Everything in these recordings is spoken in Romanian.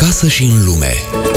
acasă și în lume.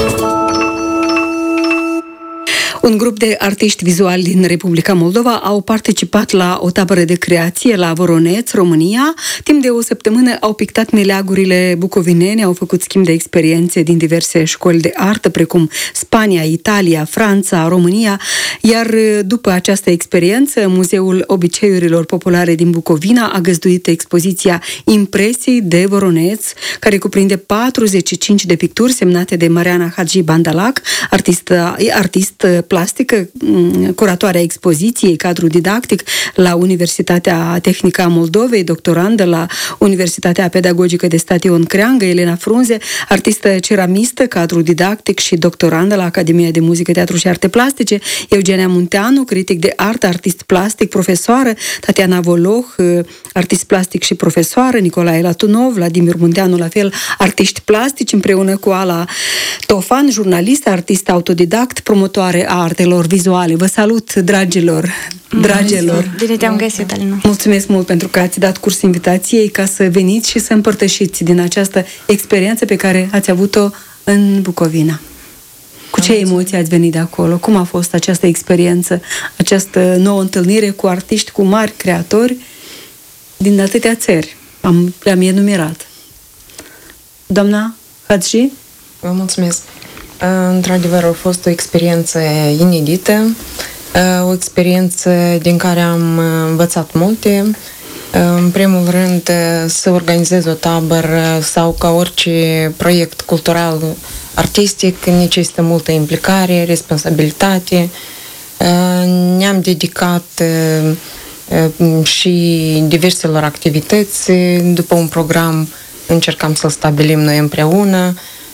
Un grup de artiști vizuali din Republica Moldova au participat la o tabără de creație la Voroneț, România. Timp de o săptămână au pictat meleagurile bucovinene, au făcut schimb de experiențe din diverse școli de artă, precum Spania, Italia, Franța, România, iar după această experiență, Muzeul Obiceiurilor Populare din Bucovina a găzduit expoziția Impresii de Voroneț, care cuprinde 45 de picturi semnate de Mariana Hagi Bandalac, artist plastică, curatoarea expoziției, cadru didactic la Universitatea Tehnică a Moldovei, doctorandă la Universitatea Pedagogică de Stat Ion Creangă, Elena Frunze, artistă ceramistă, cadru didactic și doctorandă la Academia de Muzică, Teatru și Arte Plastice, Eugenia Munteanu, critic de artă, artist plastic, profesoară, Tatiana Voloh, artist plastic și profesoară, Nicolae Latunov, Vladimir Munteanu, la fel, artiști plastici, împreună cu Ala Tofan, jurnalistă, artist autodidact, promotoare a artelor vizuale. Vă salut, dragilor! Bine te-am găsit, Alina! Mulțumesc mult pentru că ați dat curs invitației ca să veniți și să împărtășiți din această experiență pe care ați avut-o în Bucovina. Cu ce emoții ați venit de acolo? Cum a fost această experiență, această nouă întâlnire cu artiști, cu mari creatori din atâtea țări? Le-am enumerat. Doamna Hagi? Vă mulțumesc! Într-adevăr, a fost o experiență inedită, o experiență din care am învățat multe. În primul rând, să organizez o tabără sau ca orice proiect cultural artistic necesită multă implicare, responsabilitate. Ne-am dedicat și diverselor activități. După un program încercam să-l stabilim noi împreună.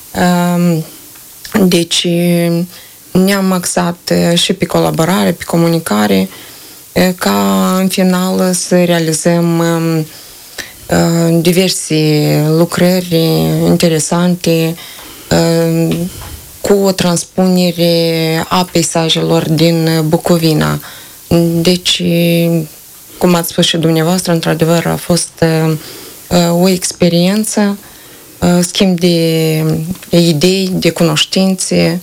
Deci ne-am axat și pe colaborare, pe comunicare, ca în final să realizăm diverse lucrări interesante cu o transpunere a peisajelor din Bucovina. Deci, cum ați spus și dumneavoastră, într-adevăr a fost o experiență, schimb de idei, de cunoștințe,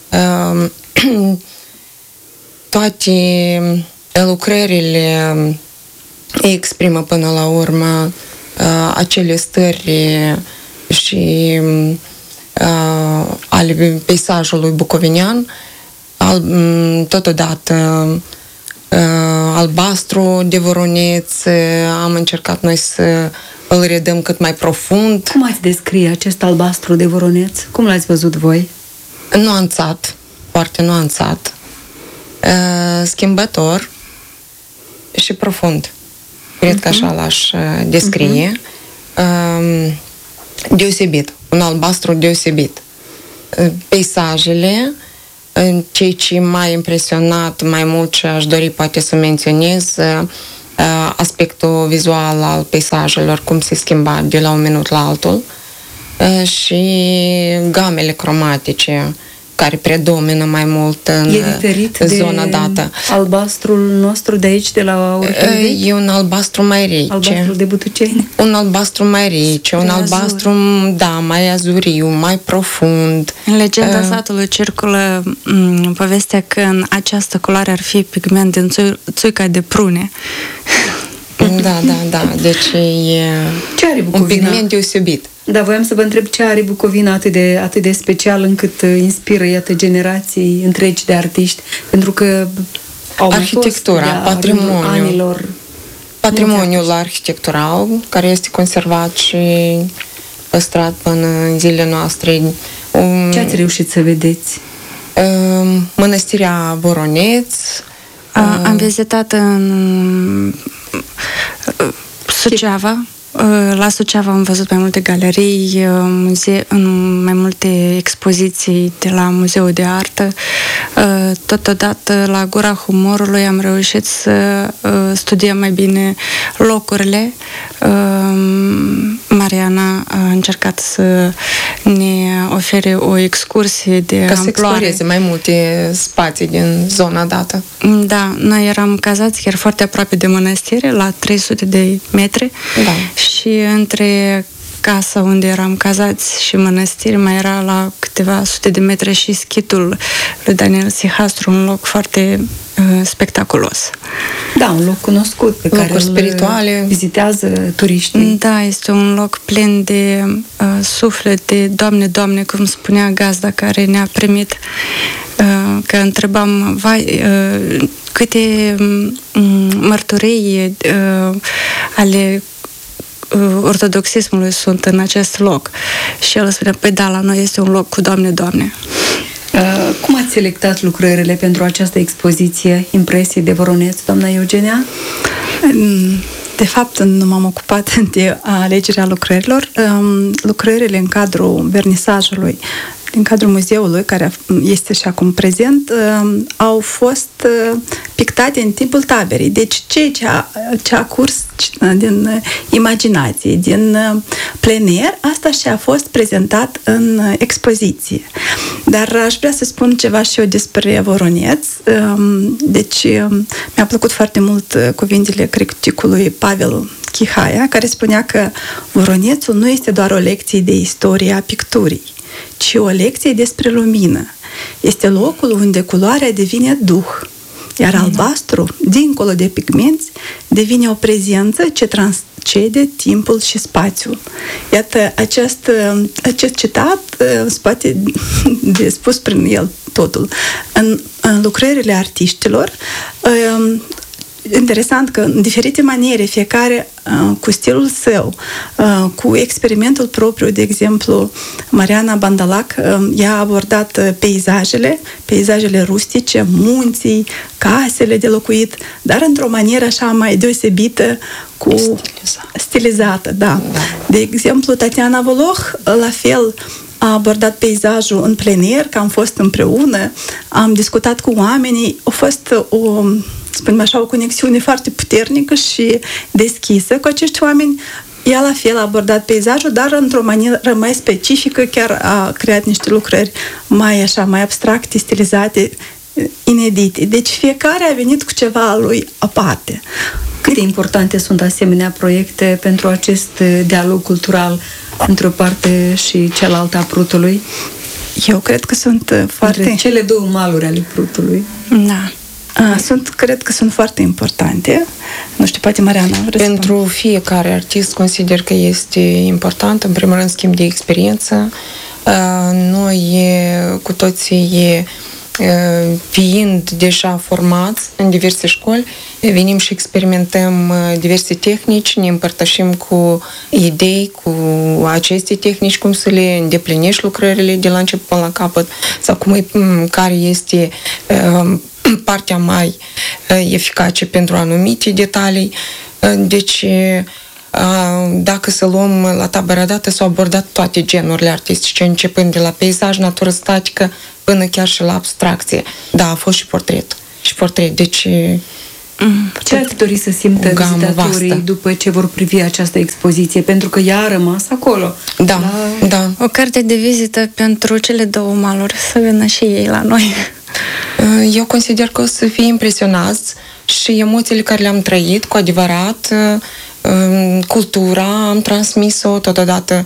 toate lucrările exprimă până la urmă acele stări și ale peisajului bucovinean, totodată albastru de Voroneț, am încercat noi să îl redăm cât mai profund. Cum ați descrie acest albastru de Voroneț? Cum l-ați văzut voi? Nuanțat, foarte nuanțat, schimbător și profund. Cred că așa l-aș descrie. Deosebit, un albastru deosebit. Peisajele, ceea ce m-a impresionat mai mult și aș dori poate să menționez aspectul vizual al peisajelor, cum se schimba de la un minut la altul, și gamele cromatice care predomină mai mult în zona dată. Albastrul nostru de aici, de la Urtărivechi? E un albastru mai rece. Albastru de Butuceni? Un albastru mai rece, un albastru, mai azuriu, mai profund. În legenda satului circulă povestea că în această culoare ar fi pigment din țuica de prune. Da. Deci e un pigment deosebit. Da, voiam să vă întreb ce are Bucovina atât de special încât inspiră, iată, generații întregi de artiști, pentru că arhitectura, patrimoniul arhitectural, care este conservat și păstrat până în zilele noastre. Ce ați reușit să vedeți? Mănăstirea Voroneț. Am vizitat în Suceava. La Suceava am văzut mai multe galerii, mai multe expoziții de la Muzeul de Artă. Totodată, la Gura Humorului am reușit să studiem mai bine locurile. Mariana a încercat să ne ofere o excursie de amploare. Ca să exploreze mai multe spații din zona dată. Da, noi eram cazați chiar foarte aproape de mănăstire, la 300 de metri. Da. Și între casa unde eram cazați și mănăstiri mai era la câteva sute de metri și schitul lui Daniel Sihastru, un loc foarte spectaculos. Da, un loc cunoscut pe care spirituale vizitează turiștii. Da, este un loc plin de suflet, de Doamne, Doamne, cum spunea gazda care ne-a primit, că întrebam, vai, câte mărturii ale ortodoxismului sunt în acest loc. Și el spunea, păi da, la noi este un loc cu Doamne, Doamne. Cum ați selectat lucrările pentru această expoziție, Impresii de Voroneț, doamna Eugenia? De fapt, nu m-am ocupat de alegerea lucrărilor. Lucrările în cadrul vernisajului, din cadrul muzeului, care este și acum prezent, au fost pictate în timpul taberei. Deci ce a curs din imaginație, din plein air, asta și-a fost prezentat în expoziție. Dar aș vrea să spun ceva și eu despre Voroneț. Deci mi-a plăcut foarte mult cuvintele criticului Pavel Chihaia, care spunea că Voronețul nu este doar o lecție de istorie a picturii, ci o lecție despre lumină. Este locul unde culoarea devine duh, iar albastru, dincolo de pigmenți, devine o prezență ce transcede timpul și spațiul. Iată, acest citat se poate de spus prin el totul. În lucrările artiștilor, interesant că în diferite maniere, fiecare cu stilul său, cu experimentul propriu, de exemplu, Mariana Bandalac, ea a abordat peisajele rustice, munții, casele de locuit, dar într-o manieră așa mai deosebită, stilizată, da. De exemplu, Tatiana Voloh, la fel, a abordat peisajul în plein air, că am fost împreună, am discutat cu oamenii, a fost o conexiune foarte puternică și deschisă cu acești oameni. Ea la fel a abordat peisajul, dar într-o manieră mai specifică, chiar a creat niște lucrări mai abstracte, stilizate, inedite. Deci fiecare a venit cu ceva al lui aparte. Cât de importante sunt asemenea proiecte pentru acest dialog cultural între o parte și cealaltă a Prutului? Eu cred că sunt foarte... Între cele două maluri ale Prutului. Da. Cred că sunt foarte importante. Nu știu, poate Mariana pentru fiecare artist consider că este important, în primul rând, schimb de experiență. Noi cu toții fiind deja formați în diverse școli, venim și experimentăm diverse tehnici, ne împărtășim cu idei, cu aceste tehnici, cum să le îndeplinești lucrările de la început până la capăt, sau care este partea mai eficace pentru anumite detalii. Deci, dacă să luăm la tabăra dată, s-au abordat toate genurile artistice, începând de la peisaj, natură statică, până chiar și la abstracție. Da, a fost și portret. Deci... Ce ați dori să simtă vizitatorii după ce vor privi această expoziție? Pentru că ea a rămas acolo. Da. O carte de vizită pentru cele două maluri, să vină și ei la noi. Eu consider că o să fie impresionați și emoțiile care le-am trăit, cu adevărat, cultura, am transmis-o totodată,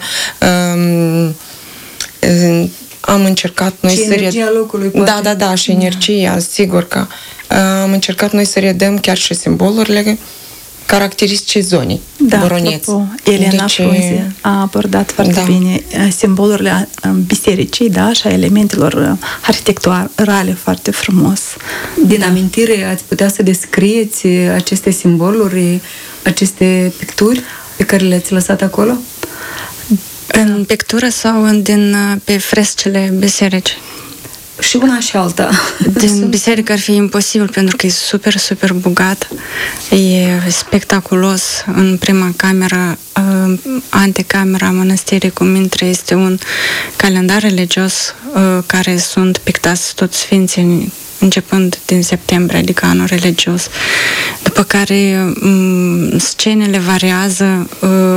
am încercat noi și energia locului, poate. Da, și energia, sigur că am încercat noi să redăm chiar și simbolurile caracteristice zonei Voroneț. Elena Frunze a abordat foarte bine simbolurile bisericii, și a elementelor arhitecturale foarte frumos. Din amintire ați putea să descrieți aceste simboluri, aceste picturi pe care le-ați lăsat acolo? În pictură sau pe frescele bisericii? Și una și alta. Din biserică ar fi imposibil, pentru că e super, super bogat. E spectaculos. În prima cameră, antecamera mănăstirii cu Mintre, este un calendar religios care sunt pictați toți sfinții începând din septembrie, adică anul religios. După care scenele variază.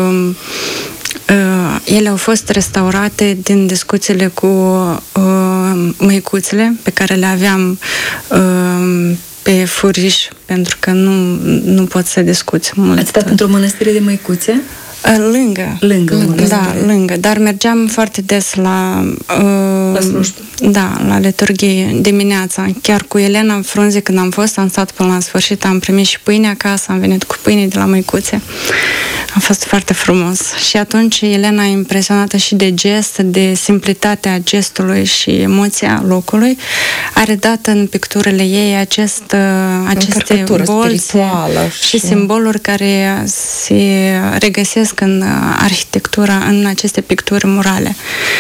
Ele au fost restaurate din discuțiile cu măicuțele pe care le aveam pe furiș, pentru că nu pot să discuți mult. Ați stat într-o mănăstire de măicuțe? Lângă. Dar mergeam foarte des la slujbă. Da, la liturghie dimineața. Chiar cu Elena Frunze, când am fost, am stat până la sfârșit, am primit și pâine acasă, am venit cu pâine de la măicuțe. A fost foarte frumos. Și atunci Elena e impresionată și de gest, de simplitatea gestului și emoția locului. Are dat în picturile ei aceste bolți și simboluri care se regăsesc în arhitectura, în aceste picturi murale.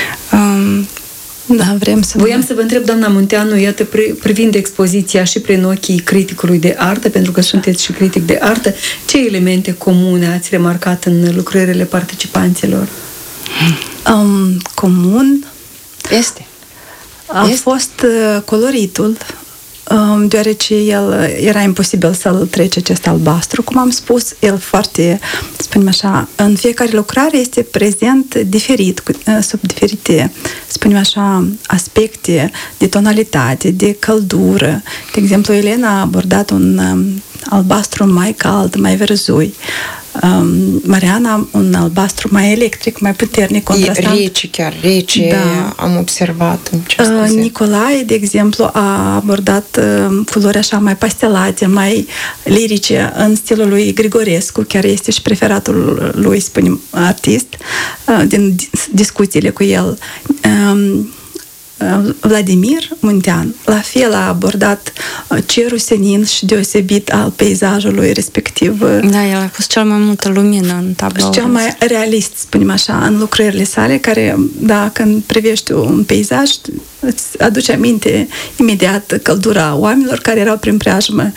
Voiam să vă întreb, doamna Munteanu, iată, privind expoziția și prin ochii criticului de artă, pentru că sunteți și critic de artă, ce elemente comune ați remarcat în lucrările participanților? Comun a fost coloritul, deoarece el era imposibil să-l trece acest albastru, cum am spus, el foarte, spunem așa, în fiecare lucrare este prezent diferit, sub diferite, spunem așa, aspecte de tonalitate, de căldură. De exemplu, Elena a abordat un albastru mai cald, mai verzui. Mariana un albastru mai electric, mai puternic, contrastant. Chiar rece, da. Am observat în Nicolae, de exemplu, a abordat culori așa mai pastelate, mai lirice, în stilul lui Grigorescu, chiar este și preferatul lui, spunem, artist, din discuțiile cu el. Vladimir Muntean, la fel a abordat cerul senin și deosebit al peisajului respectiv. Da, el a pus cel mai multă lumină în tablou. Cel mai realist, spunem așa, în lucrările sale, care, da, când privești un peisaj, îți aduce aminte imediat căldura oamenilor care erau prin preajmă,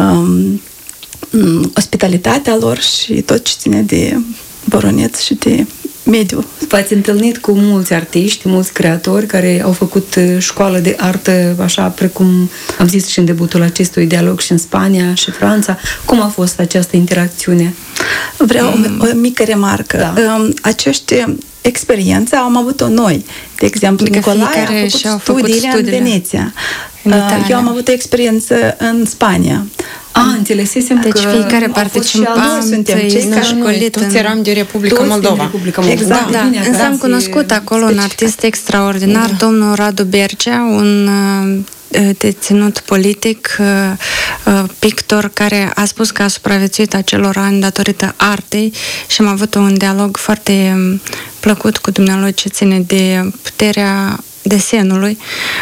ospitalitatea lor și tot ce ține de Voroneț și de mediu. V-ați întâlnit cu mulți artiști, mulți creatori care au făcut școală de artă, așa precum am zis și în debutul acestui dialog, și în Spania și Franța. Cum a fost această interacțiune? Vreau o mică remarcă. Da. Acești experiențe am avut-o noi. De exemplu, Nicolae a făcut studiile în Veneția. Eu am avut o experiență în Spania. Înțelesesem deci că fiecare participant suntem cei care toți eram de Republica Moldova. Exact. Da. Însă am cunoscut acolo un artist extraordinar, domnul Radu Bercea, un deținut politic, pictor, care a spus că a supraviețuit acelor ani datorită artei și am avut un dialog foarte plăcut cu dumnealui ce ține de puterea desenului.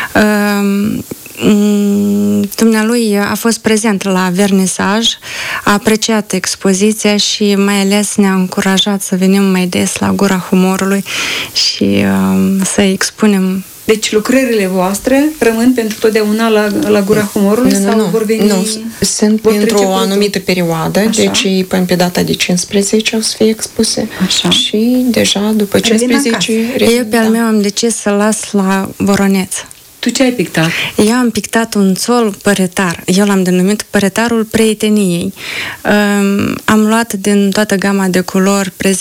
Dumnealui a fost prezent la vernisaj, a apreciat expoziția și mai ales ne-a încurajat să venim mai des la Gura Humorului și să expunem. Deci lucrările voastre rămân pentru totdeauna la Gura Humorului sau vor veni? Nu, sunt pentru o anumită perioadă, așa. Deci până pe data de 15 o să fie expuse. Așa. Și deja după 15... Eu pe al meu am decis să las la Voroneț. Tu ce ai pictat? Eu am pictat un țol păretar. Eu l-am denumit păretarul prieteniei. Am luat din toată gama de culori